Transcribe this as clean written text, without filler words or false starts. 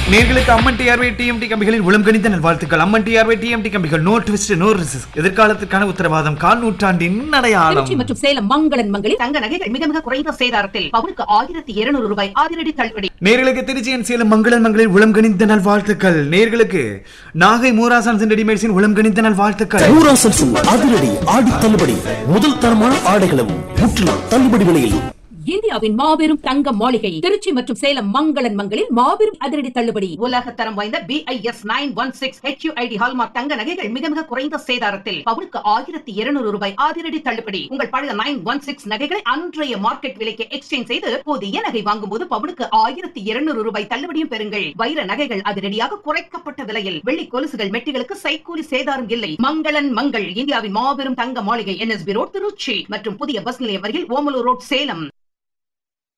நேர்களுக்கு அம்மன் டிஆர்வை டிஎம்டி கம்பிகளின் உளம் கணித்த நல்வாழ்த்துக்கள். அம்மன் டிஆர்வை டிஎம்டி கம்பிகள் நோ ட்விஸ்ட் நோ ரிஸ்க், எதிர்காலத்திற்கான உத்தரவாதம், கால் நூற்றாண்டின் அடையாளம். திருச்சி மற்றும் சேலம் மங்களன் மங்களில் தங்க நகைகள் மிக மிக குறைந்த சேதாரத்தில் பவுனுக்கு 1200 ரூபாய் அதிரடி தள்ளுபடி. நேர்களுக்கு திருச்சியின் சேலம் மங்களன் மங்களில் உளம் கணித்த நல்வாழ்த்துக்கள். நேர்களுக்கு நாகை மூராசன்ஸ் ரெடிமேட்ஸின் உளம் கணித்த நல்வாழ்த்துக்கள். மூராசன்ஸ் அதிரடி ஆடி தள்ளுபடி, முதல் தரமான ஆடைகளும் முற்றிலும் தள்ளுபடி விலையில். இந்தியாவின் மாபெரும் தங்க மாளிகை திருச்சி மற்றும் சேலம் மங்களன் மங்களில் மாபெரும் அதிரடி தள்ளுபடி. உலக தரம் வாய்ந்த BIS 916 HUID ஹால்மார்க் தங்க நகைகள் மிக மிக குறைந்த சேதாரத்தில் பவுனுக்கு 1200 ரூபாய் அதிரடி தள்ளுபடி. உங்கள் பழைய 916 நகைகளை அன்றைய மார்க்கெட் விலைக்கு எக்ஸ்சேஞ்ச் செய்து புதிய நகை வாங்கும் போது பவுனுக்கு 1200 ரூபாய் தள்ளுபடியும் பெறுங்கள். வைர நகைகள் அதிரடியாக குறைக்கப்பட்ட விலையில். வெள்ளி கொலுசுகள் மெட்டிகளுக்கு சைக்கூலி சேதாரம் இல்லை. மங்களன் மங்கள் இந்தியாவின் மாபெரும் தங்க மாளிகை NSB ரோட் திருச்சி மற்றும் புதிய பஸ் நிலையம் அருகில் ஓமலூர் ரோட் சேலம்.